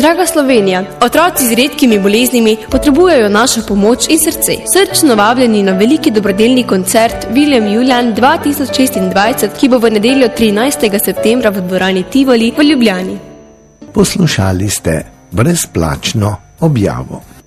Draga Slovenija, otroci z redkimi boleznimi potrebujejo našo pomoč in srce. Srčno vabljeni na veliki dobrodelni koncert William Julian 2026, ki bo v nedeljo 13. septembra v dvorani Tivoli v Ljubljani. Poslušali ste brezplačno objavo.